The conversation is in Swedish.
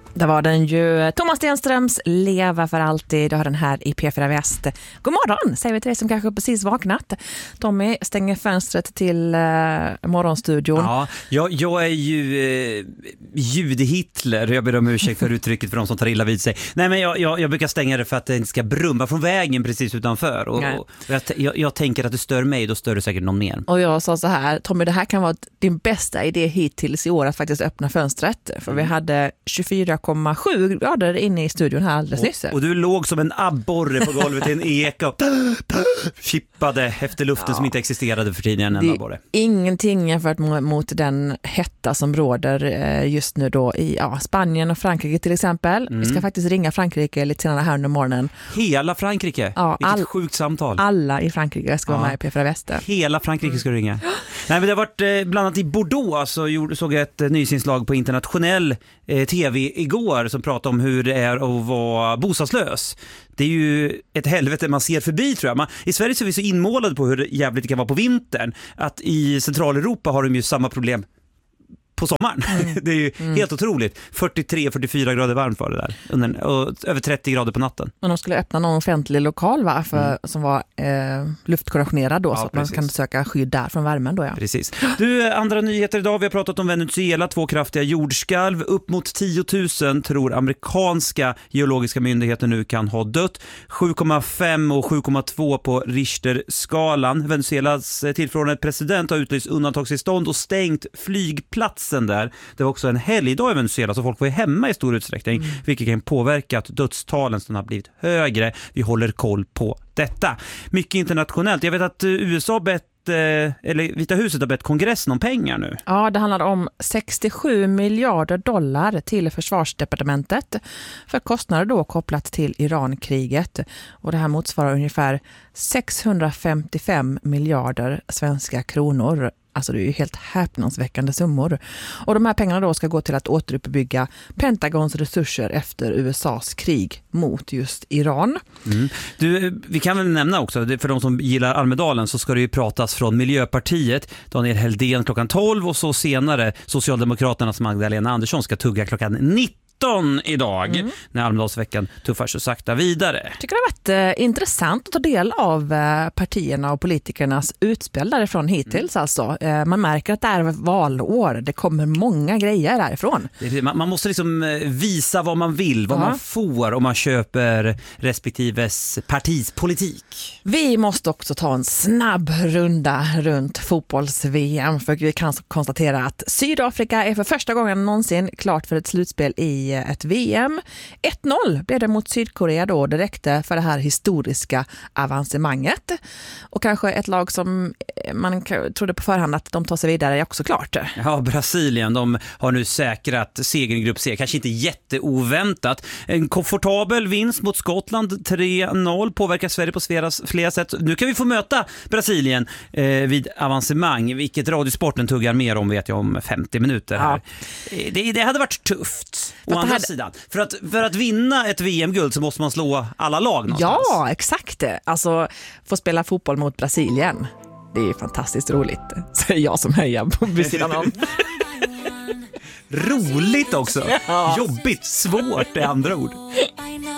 Där var den ju. Thomas Stenströms Leva för alltid. Du har den här i P4 Väst. God morgon, säger vi till dig som kanske precis vaknat. Tommy stänger fönstret till morgonstudion. Ja, jag är ju ljud-Hitler. Jag ber om ursäkt för uttrycket för de som tar illa vid sig. Nej, men jag brukar stänga det för att det inte ska brumma från vägen precis utanför. Och jag tänker att det stör mig, då stör det säkert någon mer. Och jag sa så här, Tommy, det här kan vara din bästa idé hittills i år att faktiskt öppna fönstret. För vi hade 24,7 grader inne i studion här alldeles nyss. Och du låg som en abborre på golvet i en eka och chippade efter luften som inte existerade för tiden. En abborre. Ingenting jämfört mot den hetta som råder just nu då i Spanien och Frankrike till exempel. Vi ska faktiskt ringa Frankrike lite senare här under morgonen. Hela Frankrike? Ja, vilket sjukt samtal. Alla i Frankrike ska vara med i P4 Väst. Hela Frankrike ska ringa. Nej, men det har varit bland annat i Bordeaux, så såg jag ett nyhetsinslag på internationell tv igår som pratade om hur det är att vara bostadslös. Det är ju ett helvete man ser förbi, tror jag. I Sverige så är vi så inmålade på hur jävligt det kan vara på vintern, att i Centraleuropa har de ju samma problem på sommaren. Det är ju helt otroligt. 43-44 grader varmt var det där. Och över 30 grader på natten. Men de skulle öppna någon offentlig lokal som var luftkonditionerad då, så att man kan söka skydd där från värmen då. Ja. Precis. Du, andra nyheter idag. Vi har pratat om Venezuela, 2 kraftiga jordskalv. Upp mot 10 000 tror amerikanska geologiska myndigheter nu kan ha dött. 7,5 och 7,2 på Richterskalan. Venezuelas tillförordnade president har utlyst undantagstillstånd och stängt flygplatsen där. Det var också en helgdag i Venezuela, så folk var hemma i stor utsträckning, vilket kan påverka att dödstalen har blivit högre. Vi håller koll på detta. Mycket internationellt. Jag vet att USA eller Vita huset har bett kongressen om pengar nu. Ja, det handlar om 67 miljarder dollar till försvarsdepartementet för kostnader då kopplat till Irankriget. Och det här motsvarar ungefär 655 miljarder svenska kronor. Alltså det är ju helt häpnadsväckande summor. Och de här pengarna då ska gå till att återuppbygga Pentagons resurser efter USAs krig mot just Iran. Du, vi kan väl nämna också, för de som gillar Almedalen så ska det ju pratas från Miljöpartiet, Daniel Heldén klockan 12 och så senare Socialdemokraternas Magdalena Andersson ska tugga klockan 19 idag när Almedalsveckan tuffar så sakta vidare. Jag tycker det har varit intressant att ta del av partierna och politikernas utspel därifrån hittills. Alltså. Man märker att det är valår. Det kommer många grejer därifrån. Man måste liksom visa vad man vill, vad man får om man köper respektives partis politik. Vi måste också ta en snabb runda runt fotbolls-VM, för vi kan konstatera att Sydafrika är för första gången någonsin klart för ett slutspel i ett VM. 1-0 blev det mot Sydkorea då. Det räckte för det här historiska avancemanget. Och kanske ett lag som man trodde på förhand att de tar sig vidare är också klart. Ja, Brasilien, de har nu säkrat segern i grupp C. Kanske inte jätteoväntat. En komfortabel vinst mot Skottland 3-0 påverkar Sverige på flera sätt. Nu kan vi få möta Brasilien vid avancemang. Vilket Radiosporten tuggar mer om vet jag om 50 minuter här. Ja. Det hade varit tufft. Å andra sidan. För att vinna ett VM-guld så måste man slå alla lag någonstans. Ja, exakt. Alltså, få spela fotboll mot Brasilien. Det är fantastiskt roligt. Säger jag som hejar på sidan om. Roligt också. Ja. Jobbigt, svårt är andra ord.